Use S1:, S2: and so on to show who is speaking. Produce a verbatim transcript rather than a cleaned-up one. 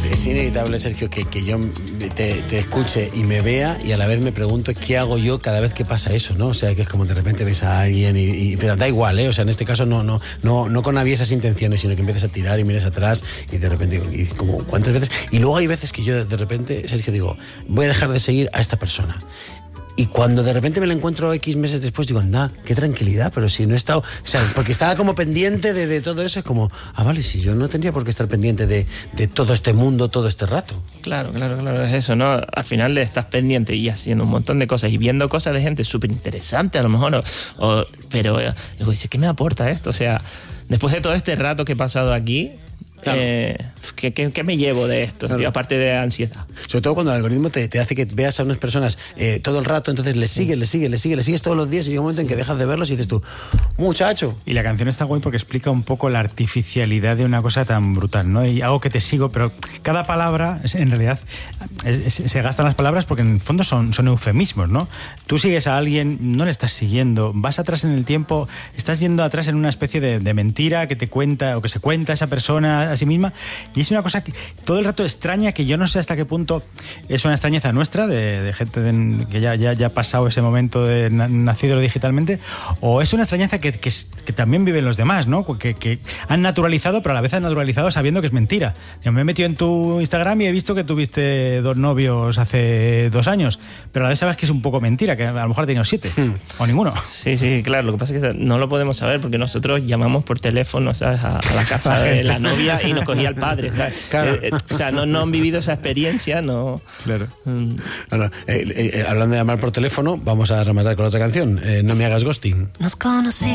S1: es, es inevitable, Sergio, que, que yo te, te escuche y me vea y a la vez me pregunto qué hago yo cada vez que pasa eso, ¿no? O sea, que es como de repente ves a alguien y, y pero da igual, ¿eh? O sea, en este caso no, no, no, no con aviesas intenciones, sino que empiezas a tirar y miras atrás y de repente digo, y como, ¿cuántas veces? Y luego hay veces que yo de repente, Sergio, digo, voy a dejar de seguir a esta persona. Y cuando de repente me lo encuentro X meses después, digo, anda, qué tranquilidad, pero si no he estado... O sea, porque estaba como pendiente de, de todo eso, es como, ah, vale, si yo no tendría por qué estar pendiente de, de todo este mundo, todo este rato.
S2: Claro, claro, claro, es eso, ¿no? Al final estás pendiente y haciendo un montón de cosas y viendo cosas de gente súper interesante a lo mejor, o, o, pero eh, luego dices, ¿qué me aporta esto? O sea, después de todo este rato que he pasado aquí... Claro. Eh, ¿qué, qué, ¿Qué me llevo de esto? Claro. Tío, aparte de ansiedad.
S1: Sobre todo cuando el algoritmo te, te hace que veas a unas personas eh, todo el rato, entonces les sigues, les sigues, les sigues, les sigues todos los días y llega un momento sí. en que dejas de verlos y dices tú, muchacho.
S3: Y la canción está guay porque explica un poco la artificialidad de una cosa tan brutal, ¿no? Y algo que te sigo, pero cada palabra, en realidad, es, es, se gastan las palabras porque en el fondo son, son eufemismos, ¿no? Tú sigues a alguien, no le estás siguiendo, vas atrás en el tiempo, estás yendo atrás en una especie de, de mentira que te cuenta o que se cuenta esa persona a sí misma, y es una cosa que todo el rato extraña, que yo no sé hasta qué punto es una extrañeza nuestra de, de gente de, que ya, ya, ya ha pasado ese momento de na, nacido digitalmente, o es una extrañeza que, que, que también viven los demás, ¿no? Que, que han naturalizado, pero a la vez han naturalizado sabiendo que es mentira. Yo me he metido en tu Instagram y he visto que tuviste dos novios hace dos años, pero a la vez sabes que es un poco mentira, que a lo mejor ha tenido siete hmm. o ninguno.
S2: Sí, sí, claro, lo que pasa es que no lo podemos saber porque nosotros llamamos por teléfono, ¿sabes? A, a la casa de la novia y nos cogía el padre, ¿sabes? Claro. Eh, eh, o sea, no, no han vivido esa experiencia, no...
S1: Claro. Mm. Bueno, eh, eh, hablando de llamar por teléfono, vamos a rematar con otra canción, eh, No me hagas ghosting.
S4: Nos conocí